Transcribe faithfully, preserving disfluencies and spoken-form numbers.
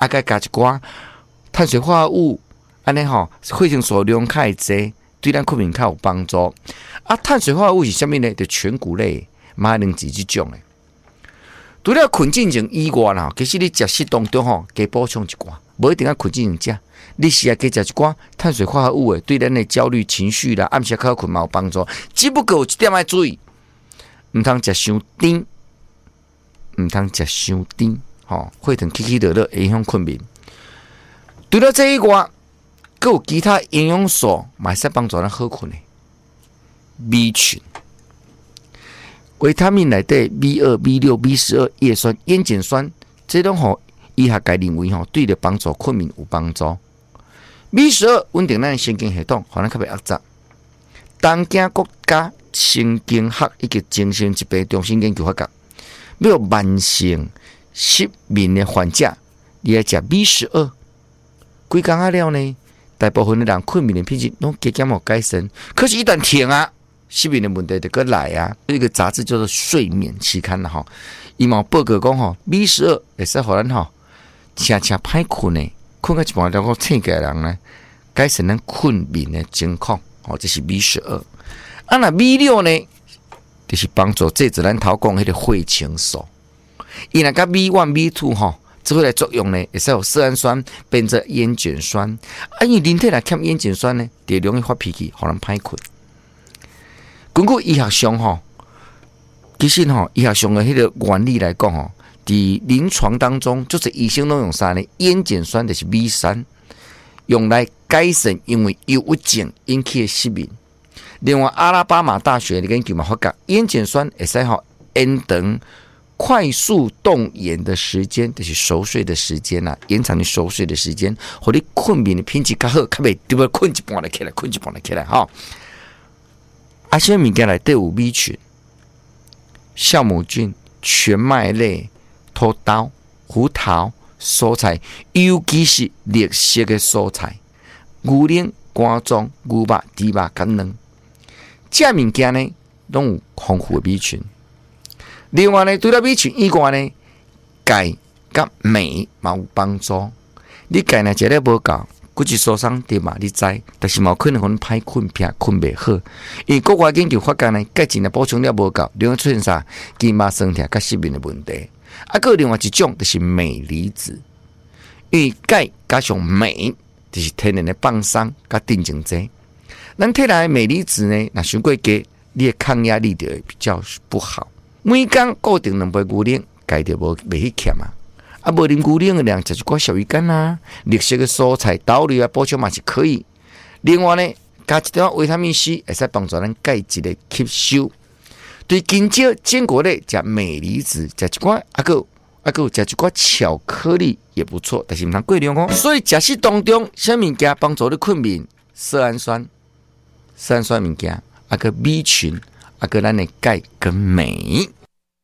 啊，该加一寡碳水化合物，安尼吼，血清素量较济，对咱困眠较有帮助。啊，碳水化合物是啥物呢？就全谷类、马铃薯这种的。除了困进前以外啦，其实你食食当中吼，加补充一寡，无一定要困进前食。你是啊，加食一寡碳水化合物的，对咱的焦虑情绪啦、暗时较困嘛有帮助。只不过有一点要注意，唔通食伤甜，唔通食伤甜，吼，血糖起起落落，影响困眠。除了这以外，还有其他营养素，嘛会使帮助咱好困的。B 群。维他命内底 B 二、B 六、B 十二、叶酸、烟碱酸，这种吼医学界认为吼对着帮助困眠有帮助。B 十二稳定咱的神经系统，互咱较袂压杂。东京国家神经学以及精神疾病中心研究发觉，要有慢性失眠的患者，你要食 B 十二，几工仔了呢？大部分的人困眠的品质拢加减有改善，可是一旦停啊。失眠的问题就搁来啊！这个杂志叫做《睡眠期刊》啦，吼，伊嘛报告讲吼 ，B 十二会使互咱吼，恰恰歹困呢，困到一半了后醒起来人呢，改善咱困眠的情况，哦，这是 B 十二。啊，那 B 六呢，就是帮助制止咱头讲迄个血清素。伊若甲 B 一、B 二 吼，做伙来作用呢，会使有色氨酸变成烟碱酸。啊，因为人体若欠烟碱酸呢，就容易发脾气，互人歹困。根据医学上吼，其实吼医学上的迄个原理来讲吼，伫临床当中，就是医生拢用啥呢？烟碱酸就是 B 三，用来改善因为忧郁症引起的失眠。另外，阿拉巴马大学的研究嘛发觉，烟碱酸会使吼延长快速动眼的时间，就是熟睡的时间啦，延长你熟睡的时间，互你困眠的品质较好，较袂对不困一半就起来，困一半就起来吼。啊，些物件内底有 B 群、酵母菌、全麦类、土豆、胡桃、蔬菜，尤其是绿色的蔬菜，牛奶、肝脏、牛肉、猪肉、肝卵，这物件呢，拢有丰富的 B 群。另外呢，除了 B 群以外呢，钙甲镁嘛有帮助。你钙呢食了无够。骨质疏松对嘛？你知，但是嘛可能可能歹困偏困袂好，因为国外研究发觉呢，钙质呢补充了无够，容易出现啥肩膀酸痛、甲失眠的问题。啊，还有另外一种就是镁离子，因为钙加上镁，就是天然的放松甲定静剂。咱体内的镁离子呢，若伤过低，你的抗压力就会比较不好。每天固定两杯牛奶，钙就无袂去欠啊。啊，无啉牛奶的量，食一寡小鱼干啊，绿色的蔬菜、豆类啊，补充嘛是可以。另外呢，加一点维他命 C， 会使帮助咱钙质的吸收。对金蕉、坚果类，食镁离子，食一寡啊个啊个食一寡巧克力也不错，但是唔通过量哦。所以食食当中，啥物件帮助你困眠？色氨酸、色氨酸物件，啊个 B 群，啊个咱的钙跟镁。